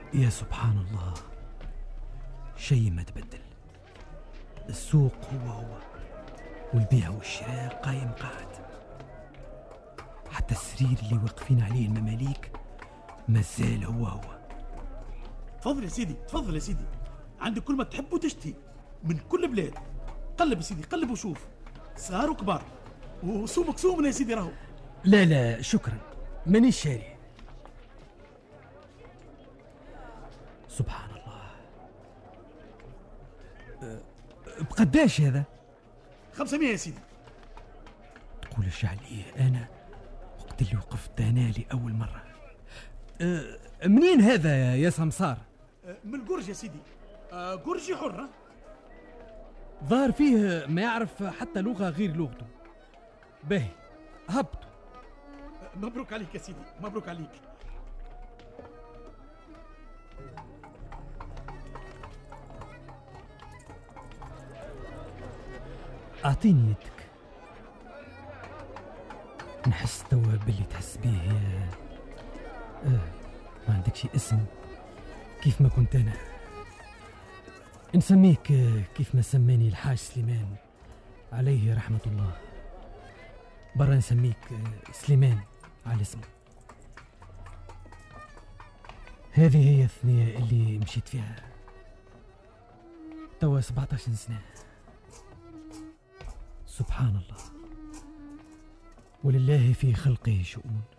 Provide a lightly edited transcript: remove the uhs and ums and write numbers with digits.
يا سبحان الله، شيء ما تبدل. السوق هو والبيع والشراء قايم قاعد. حتى السرير اللي واقفين عليه المماليك مازال هو. تفضل يا سيدي، تفضل يا سيدي، عندك كل ما تحب وتشتهي من كل بلاد. قلب يا سيدي، قلب وشوف، صغار وكبار، وسومك سومنا يا سيدي راهو. لا شكرا، مانيش شاري. سبحان الله، بقداش هذا؟ 500 يا سيدي. تقول الشعلية أنا وقت اللي وقفت هنا لأول مرة. منين هذا يا سمسار؟ من قرج يا سيدي، قرجي حرة. ظهر فيه ما يعرف حتى لغة غير لغته. باهي هبطوا. مبروك عليك يا سيدي، مبروك عليك. أعطيني يدك، نحس توا باللي تحس بيه. ما عندك شي اسم كيف ما كنت أنا. نسميك كيف ما سماني الحاج سليمان عليه رحمة الله. برا نسميك سليمان على اسمه. هذه هي الثنية اللي مشيت فيها توا 17 سنة. سبحان الله، ولله في خلقه شؤون.